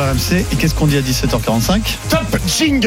RMC. Et qu'est-ce qu'on dit à 17h45 ? Top jingle.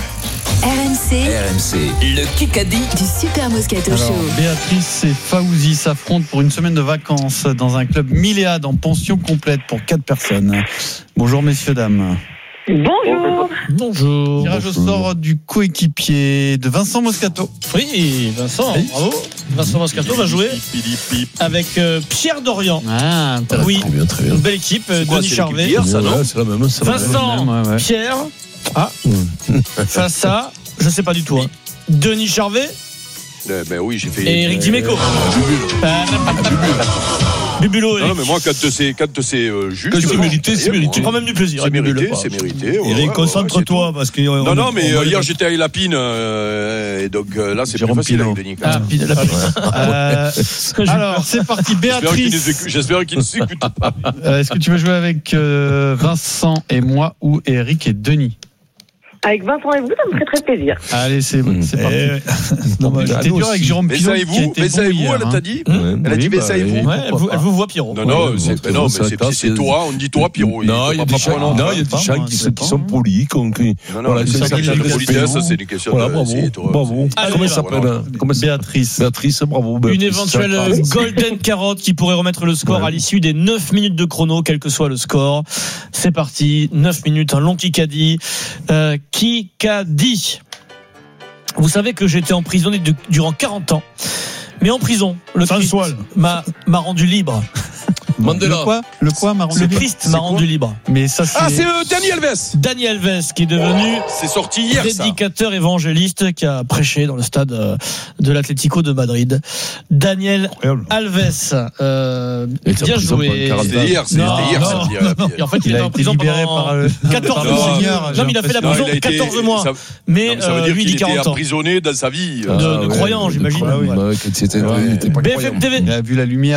RMC, le Kikadi du Super Moscato Show. Béatrice et Fawzi s'affrontent pour une semaine de vacances dans un club Milléade en pension complète pour 4 personnes. Bonjour messieurs, dames. Bonjour. Bonjour. Tirage au sort du coéquipier de Vincent Moscato. Oui, Vincent, bravo. Vincent Moscato va jouer avec Pierre Dorian. Ah, oui, très bien. une belle équipe. Denis Charvet. Hier, ça, non c'est la même. Vincent, ouais. Pierre. Face à, je sais pas du tout. Denis Charvet. Ben oui, j'ai fait. Et Eric Dimeco. Bubulo. Non, mais moi, 4 de ces juges. C'est mérité. Tu prends même du plaisir. C'est mérité. Eric, concentre-toi parce que. Non, mais hier j'étais à Lapine et donc là c'est plus facile avec Denis. Alors c'est parti, Béatrice. J'espère qu'il ne s'écoute pas. Est-ce que tu veux jouer avec Vincent et moi ou Eric et Denis ? Avec Vincent et vous, ça me ferait très plaisir. Allez, c'est parti. J'étais dur avec Jérôme Mais Pilot. ça et vous, elle t'a dit. Elle a dit mais ça et vous. Elle vous voit, Pierrot. Non, mais c'est toi. On dit toi, Pierrot. Non, il y a des gens qui sont polis. Voilà, c'est ça. La politesse, c'est une question de. Bravo. Comment ça s'appelle ? Béatrice, bravo. Une éventuelle golden carotte qui pourrait remettre le score à l'issue des 9 minutes de chrono, quel que soit le score. C'est parti, 9 minutes, un long Kikadi. Kikadi. Vous savez que j'ai été emprisonné durant 40 ans. Mais en prison, le Christ m'a rendu libre. Mandela. Le quoi m'a rendu Le libre. Christ m'a rendu libre. Mais ça c'est. Ah, c'est Dani Alves. Dani Alves qui est devenu c'est sorti hier, prédicateur évangéliste qui a prêché dans le stade de l'Atlético de Madrid. Daniel Alves, bien joué. C'était hier. Et en fait, il était en prison libéré pendant par 14 mois. Non, mais il a fait la prison 14 mois. Mais ça veut dire lui qu'il dit 40 était ans. emprisonné dans sa vie. De croyant, j'imagine. BFM TV. Il a vu la lumière.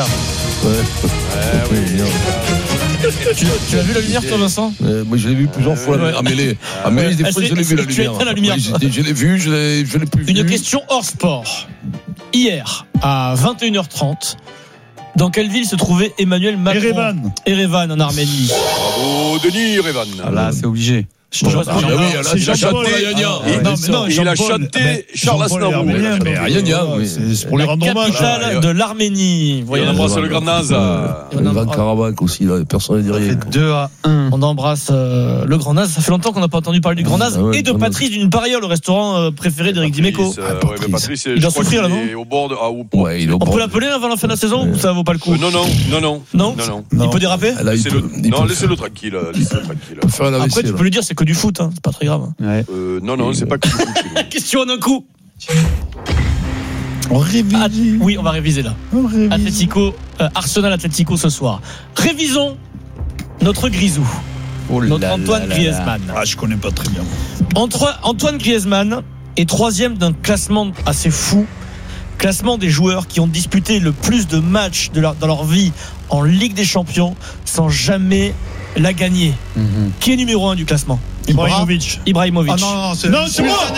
Tu as vu la lumière, toi, Vincent ? Moi, je l'ai vu plusieurs fois. Amélie, des fois, je l'ai vu la lumière. Je l'ai vu, je l'ai plus vu. Une question hors sport. Hier, à 21h30, dans quelle ville se trouvait Emmanuel Macron ? Erevan, en Arménie. Bravo, Denis Erevan. Là, c'est obligé. Il a chanté Charles Aznavour. C'est pour les rendre hommage. Capitale de l'Arménie. On embrasse le grand Naz. Ivan Karabakh aussi, personne ne dit rien. 2-1. On embrasse le Grand Naz. Ça fait longtemps qu'on n'a pas entendu parler du Grand Naz et de Patrice d'une Pareille, le restaurant préféré d'Éric Dimeco. Patrice, il doit souffrir là, non ? Il est au bord de. On peut l'appeler avant la fin de la saison ou ça vaut pas le coup ? Non. Il peut déraper ? Non, laissez-le tranquille. Après, tu peux lui dire c'est que du foot, c'est pas très grave. Non, c'est pas que du foot. Question en un coup. On révise. Oui, on va réviser là. Arsenal Atlético ce soir. Révisons notre Grisou. Notre Antoine Griezmann. Je connais pas très bien. Antoine Griezmann est 3e d'un classement assez fou. Classement des joueurs qui ont disputé le plus de matchs dans leur vie en Ligue des Champions sans jamais la gagner. Qui est numéro 1 du classement ? Ibrahimovic. Ah c'est moi.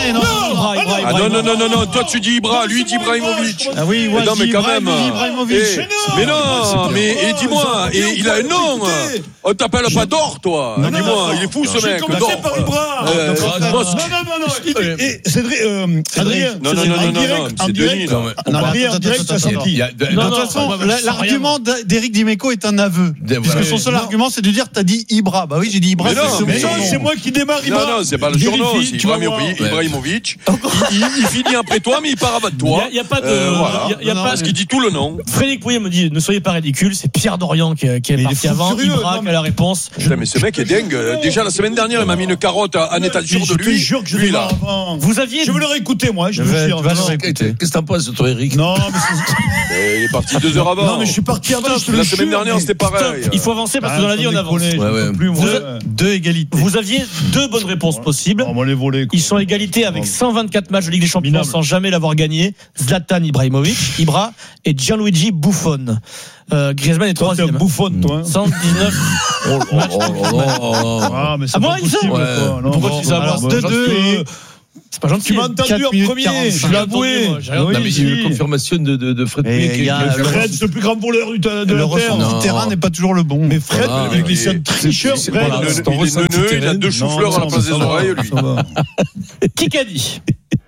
Non, toi tu dis Ibra, lui dit Ibrahimovic. Ah oui, non mais quand même. Mais non, mais dis-moi, il a un nom. On t'appelle pas d'or, toi. Dis-moi, il est fou ce mec. Commencé par Ibra. Non. Cédric, Adrien. Non, c'est Denis. En direct, ça sorti. De toute façon, l'argument d'Éric Dimeco est un aveu. Puisque son seul argument, c'est de dire t'as dit Ibra. Bah oui, j'ai dit Ibra. Mais non, c'est moi qui démarre Ibra. Non, c'est pas le surnom, c'est Ibrahimovic. Il finit après toi, mais il part avant toi. Il n'y a pas de. Parce qu'il dit tout le nom. Frédéric Pouillet me dit ne soyez pas ridicule, c'est Pierre Dorian qui est parti avant. Ibra qui a la réponse. Putain, mais ce mec est dingue. Déjà la semaine dernière, il m'a mis une carotte en état sûr de lui. Je te jure que je vais là. Je veux le réécouter, moi. Je veux dire. Qu'est-ce que t'en penses, toi, Eric ? Non, mais il est parti 2 heures avant. Non, mais je suis parti avant. La semaine dernière, c'était pareil. Il faut avancer parce que dans la vie, on avance. Deux égalités. Vous aviez 2 bonnes réponses possibles. Ils sont à égalité avec 124 matchs de Ligue des Champions sans jamais l'avoir gagné. Zlatan Ibrahimovic, Ibra et Gianluigi Buffon. Griezmann est 3e. Buffon, toi. 119 matchs. Ah, mais c'est pas possible. Pourquoi tu dis ça ? 2-2. C'est pas gentil. Tu m'as entendu en premier, je l'ai avoué. Non, mais il y a eu une confirmation de Fred Pouillet. Fred, c'est le plus grand voleur de la Le terre. ressenti du terrain n'est pas toujours le bon. Mais Fred, avec les seins tricheurs, Fred. Il a 2 chou-fleurs à la place des oreilles, lui. Qui qu'a dit?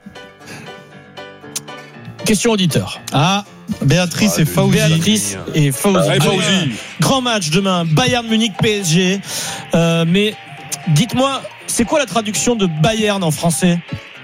Question auditeur. Ah, Béatrice et Fauzi. Béatrice et Fauzi. Grand match demain, Bayern Munich PSG. Mais dites-moi, c'est quoi la traduction de Bayern en français?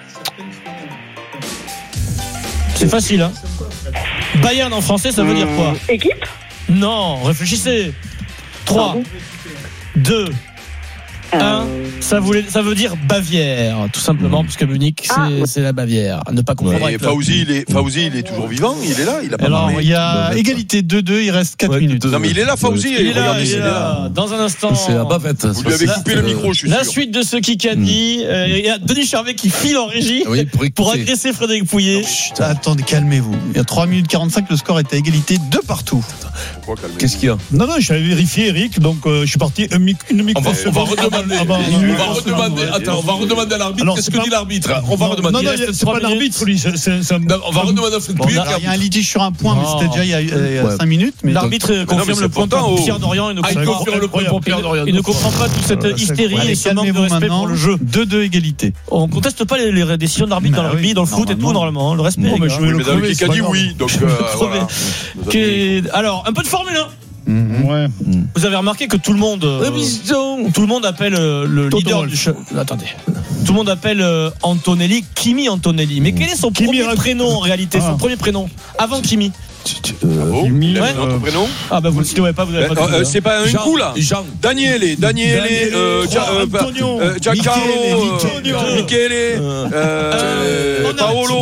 C'est facile, hein? Bayern en français, ça veut dire quoi? Équipe? Non, réfléchissez. 3, 2, 1, ça veut dire Bavière, tout simplement, puisque Munich, c'est la Bavière. Ne pas comprendre. Et Fauzi, il est toujours vivant, il est là, il a pas Alors, parlé. il y a égalité 2-2, il reste 4 minutes. Non, mais il est là, Fauzi. Il est là. Dans un instant. C'est la bavette. Vous lui avez coupé le micro, je suis sûr. La suite de ce Kikadi, il y a Denis Charvet qui file en régie pour agresser Frédéric Pouillet. Chut, attendez, calmez-vous. Il y a 3 minutes 45, le score est à égalité 2 partout. Qu'est-ce qu'il y a? Non, j'avais vérifié, Eric, donc je suis parti une micro. On va redemander à l'arbitre. Qu'est-ce que dit l'arbitre? On va redemander. Non, c'est pas l'arbitre, lui. On va redemander à Fred Pouillet. Il y a un litige sur un point, mais c'était déjà il y a 5 minutes. L'arbitre confirme le point pour Pierre Dorian. Il ne comprend pas toute cette hystérie et ce manque de respect pour le jeu. 2-2 égalité. On conteste pas les décisions de l'arbitre dans le rugby, dans le foot et tout, normalement. Le respect. Mais dans le Kikadi, oui. Donc, voilà. Alors, un peu de Formule 1. Ouais. Vous avez remarqué que tout le monde appelle le leader du attendez. Tout le monde appelle Antonelli Kimi Antonelli. Mais quel est son premier prénom en réalité? Son premier prénom avant Kimi. Kimi, notre prénom. Ah bah vous le citez pas, vous avez pas. C'est pas un coup là. Daniele, Giancarlo, Michele, Paolo,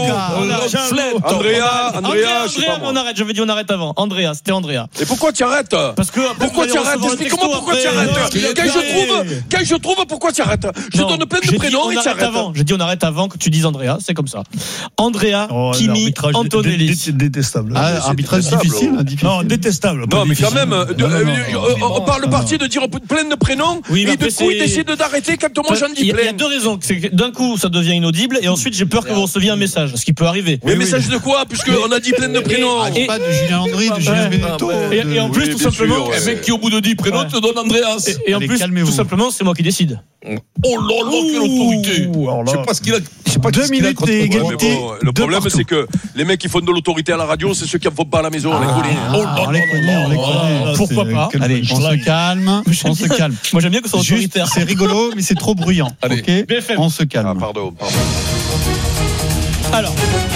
Andrea, je sais pas moi. On arrête, j'avais dit on arrête avant. Andrea, c'était Andrea. Et pourquoi tu arrêtes? Parce que pourquoi tu arrêtes? Explique-moi pourquoi tu arrêtes. Quand je trouve pourquoi tu arrêtes. Je donne plein de prénoms et tu arrêtes. J'ai dit on arrête avant que tu dises Andrea, c'est comme ça. Andrea, Kimi, Antonelli. Détestable. Arbitrage difficile. Non, détestable. Non, mais quand même, on parle parti de dire plein de prénoms et de coup il décide d'arrêter quand moi j'en dis plein. Il y a 2 raisons. C'est que d'un coup ça devient inaudible et ensuite j'ai peur que vous receviez un message, ce qui peut arriver. Mais message de quoi? Puisqu'on a dit plein de prénoms. Pas de Julien André, de Julien Benetto. Et en plus, tout simplement, un mec qui au bout de 10 prénoms te donne Andreas. Et en plus, tout simplement, c'est moi qui décide. Oh là là, quelle autorité! Je sais pas ce qu'il a. 2 minutes et égalité. Le problème, c'est que les mecs qui font de l'autorité à la radio, c'est ceux qui en font pas à la maison. On les connaît. Pourquoi pas? Allez, on se calme. Moi, j'aime bien que ce soit autoritaire. C'est rigolo, mais c'est trop bruyant. Ok, on se calme. Ah, pardon. Alors.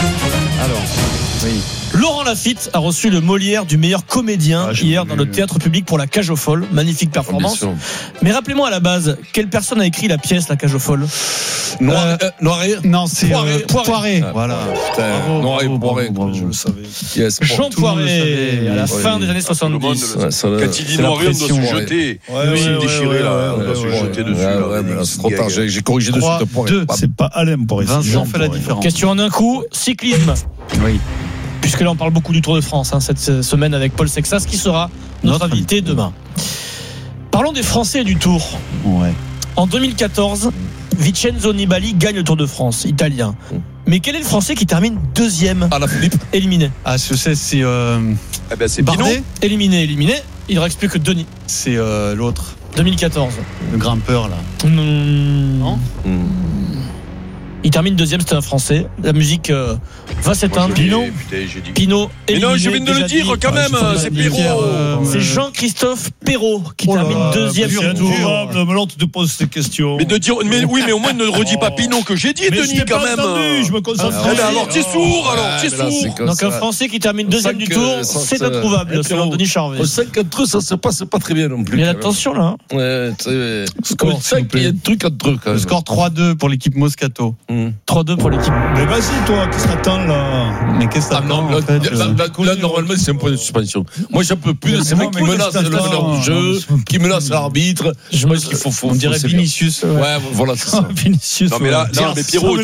Oui. Laurent Lafitte a reçu le Molière du meilleur comédien hier dans le théâtre public pour La Cage aux Folles. Magnifique performance. Mais rappelez-moi à la base, quelle personne a écrit la pièce La Cage aux Folles? Noiret? Non, c'est Poiret. Voilà. Noiret, Poiret, je le savais. Jean Poiret, à la fin des années 70. Quand il dit Noiret, on doit se jeter. C'est déchiré là, on doit se jeter dessus. C'est trop tard, j'ai corrigé de suite. 2. C'est pas Alain Poiret. Vincent fait la différence. Question en un coup, cyclisme. Oui. Puisque là on parle beaucoup du Tour de France cette semaine avec Paul Sexas qui sera notre invité demain. Parlons des Français et du Tour. Ouais. En 2014, Vincenzo Nibali gagne le Tour de France, italien. Mais quel est le Français qui termine 2e? Ah, la Philippe. Éliminé. Ah, je sais, c'est c'est Bardet. Éliminé. Il ne reste plus que Denis. C'est l'autre. 2014. Le grimpeur là. Non. Il termine 2e, c'était un Français. La musique va s'éteindre. Pinot. Mais non, je viens de le dire quand même, c'est Perrault. C'est Jean-Christophe Perrault qui termine 2e sur le Tour. Mais là, tu te poses ces questions. Mais oui, mais au moins ne redis pas Pinot que j'ai dit, Denis, quand même. Je me concentre. Alors, t'es sourd, Donc un Français qui termine 2e du Tour, c'est introuvable, selon Denis Charvet. Au 5-4, ça se passe pas très bien non plus. Mais attention là. Score 5, il y a un truc entre eux quand même. Le score 3-2 pour l'équipe Moscato. 3-2 pour l'équipe. Mais vas-y, toi, qu'est-ce que t'attends là? Mais qu'est-ce que t'attends en fait là, normalement, c'est un point de suspension. Moi, j'en peux plus de ces mecs qui menacent le meneur du jeu, qui menacent l'arbitre. Je pense qu'il faut. On dirait Vinicius. Ouais, voilà, c'est ça. Vinicius. Non, mais là, mais Pierrot,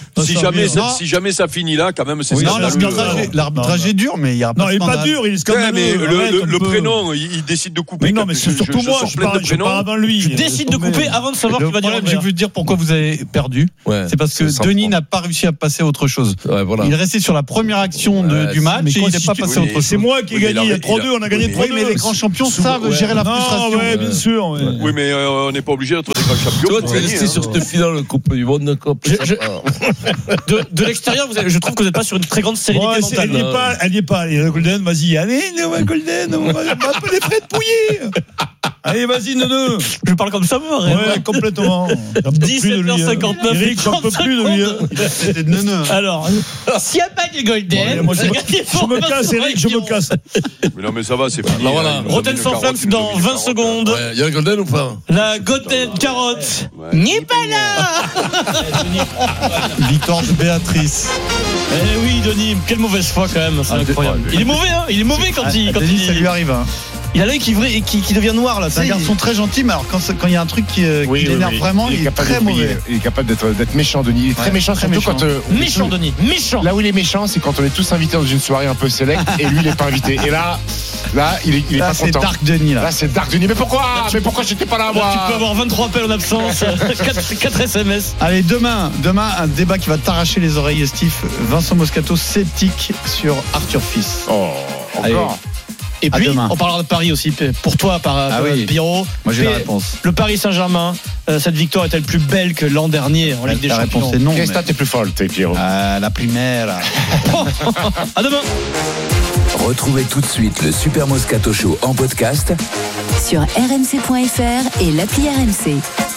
si jamais ça finit là, quand même, c'est ça. L'arbitrage est dur, mais il y a pas. Non, il est pas dur, il est scandaleux. Mais le prénom, il décide de couper. Non, mais c'est surtout moi, je parle avant lui. Tu décides de couper avant de savoir qui va dire. Je vais vous dire pourquoi vous avez perdu. C'est parce que Denis n'a pas réussi à passer à autre chose. Ouais, voilà. Il est resté sur la première action du match et il n'est pas passé à autre chose. C'est moi qui ai gagné. Il y a 3-2, on a gagné 3-2. Oui, mais les grands champions savent gérer la frustration. Oui, bien sûr. Oui, mais on n'est pas obligé d'être des grands champions. Toi, tu es resté sur cette finale de Coupe du Monde, d'accord. De l'extérieur, je trouve que vous n'êtes pas sur une très grande sérénité mentale. Elle n'y est pas. Allez, Golden, vas-y. Allez, Golden, on va un peu les Fred Pouillet. Allez, vas-y, Neuneu. Je parle comme ça, moi. Ouais, complètement. 17h59. Eric, j'en peux plus de lui. C'était Neuneu. Alors, s'il n'y a pas de Golden, moi, je me casse, Eric, je me casse. Mais non, mais ça va, c'est fini. Voilà. Rotten sans flamme dans 20 secondes. Il y a le Golden ou pas? La Golden carotte n'est pas là. Victoire de Béatrice. Eh oui, Denis, quelle mauvaise foi quand même, c'est incroyable. Il est mauvais, hein. Il est mauvais quand il Denis, ça lui arrive. Hein. Il a l'œil qui devient noir là. C'est un garçon très gentil, mais alors quand il y a un truc qui l'énerve vraiment, il est très mauvais. Il est capable d'être méchant, Denis. Il est très méchant, surtout quand. Méchant, Denis. Méchant. Là où il est méchant, c'est quand on est tous invités dans une soirée un peu select et lui, il n'est pas invité. Et là, il est pas c'est content. Dark Denis. Là, c'est Dark Denis. Mais pourquoi j'étais pas là, moi? Tu peux avoir 23 appels en absence, 4 SMS. Allez, demain, un débat qui va t'arracher les oreilles, Steve. Vincent Moscato sceptique sur Arthur Fils. Oh, encore. Et puis, on parlera de Paris aussi. Pour toi, Pierrot. Moi, j'ai la réponse. Le Paris Saint-Germain, cette victoire est-elle plus belle que l'an dernier en Ligue des Champions? La réponse est non. Quelle stat est plus folle, Pierrot? La primaire. À demain. Retrouvez tout de suite le Super Moscato Show en podcast sur rmc.fr et l'appli RMC.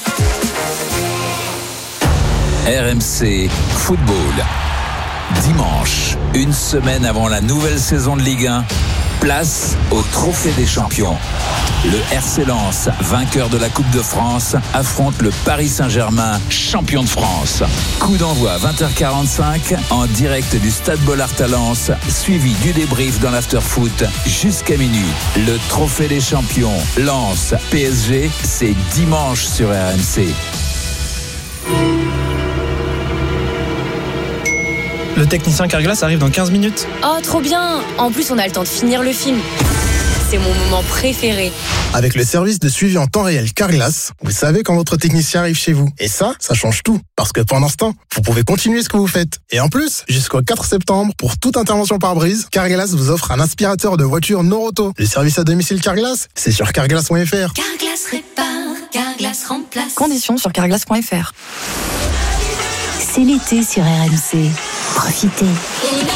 RMC Football. Dimanche, une semaine avant la nouvelle saison de Ligue 1, place au Trophée des Champions. Le RC Lens, vainqueur de la Coupe de France, affronte le Paris Saint-Germain, champion de France. Coup d'envoi à 20h45 en direct du Stade Bollaert à Lens, suivi du débrief dans l'after-foot jusqu'à minuit. Le Trophée des Champions, Lens, PSG, c'est dimanche sur RMC. Le technicien Carglass arrive dans 15 minutes. Oh, trop bien! En plus, on a le temps de finir le film. C'est mon moment préféré. Avec le service de suivi en temps réel Carglass, vous savez quand votre technicien arrive chez vous. Et ça change tout. Parce que pendant ce temps, vous pouvez continuer ce que vous faites. Et en plus, jusqu'au 4 septembre, pour toute intervention par brise, Carglass vous offre un aspirateur de voiture Noroto. Le service à domicile Carglass, c'est sur carglass.fr. Carglass répare, Carglass remplace. Conditions sur carglass.fr. C'est l'été sur RMC. Profitez.